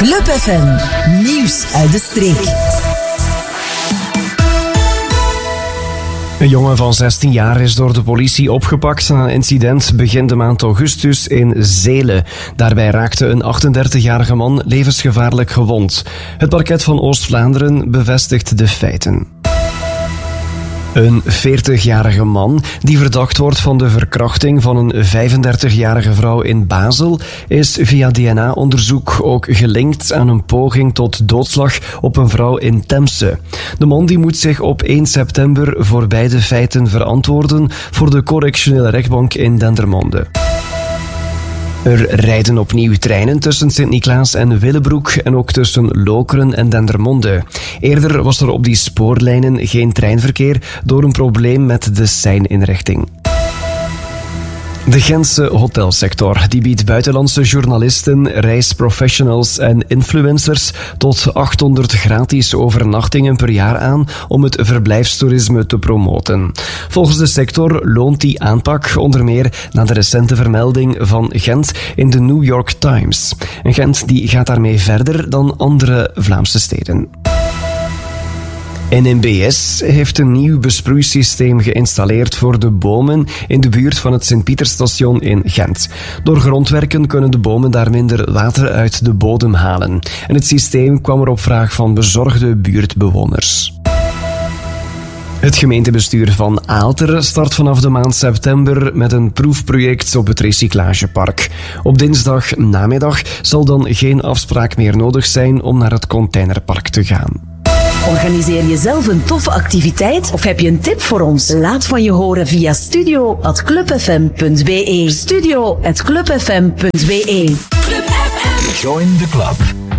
Club FM, nieuws uit de streek. Een jongen van 16 jaar is door de politie opgepakt na een incident begin de maand augustus in Zelen. Daarbij raakte een 38-jarige man levensgevaarlijk gewond. Het parket van Oost-Vlaanderen bevestigt de feiten. Een 40-jarige man die verdacht wordt van de verkrachting van een 35-jarige vrouw in Basel is via DNA-onderzoek ook gelinkt aan een poging tot doodslag op een vrouw in Temse. De man die moet zich op 1 september voor beide feiten verantwoorden voor de correctionele rechtbank in Dendermonde. Er rijden opnieuw treinen tussen Sint-Niklaas en Willebroek en ook tussen Lokeren en Dendermonde. Eerder was er op die spoorlijnen geen treinverkeer door een probleem met de seininrichting. De Gentse hotelsector die biedt buitenlandse journalisten, reisprofessionals en influencers tot 800 gratis overnachtingen per jaar aan om het verblijfstoerisme te promoten. Volgens de sector loont die aanpak onder meer na de recente vermelding van Gent in de New York Times. En Gent die gaat daarmee verder dan andere Vlaamse steden. NMBS heeft een nieuw besproeisysteem geïnstalleerd voor de bomen in de buurt van het Sint-Pieterstation in Gent. Door grondwerken kunnen de bomen daar minder water uit de bodem halen. En het systeem kwam er op vraag van bezorgde buurtbewoners. Het gemeentebestuur van Aalter start vanaf de maand september met een proefproject op het recyclagepark. Op dinsdag namiddag zal dan geen afspraak meer nodig zijn om naar het containerpark te gaan. Organiseer je zelf een toffe activiteit of heb je een tip voor ons? Laat van je horen via studio@clubfm.be. Studio@clubfm.be. Club FM. Join the club.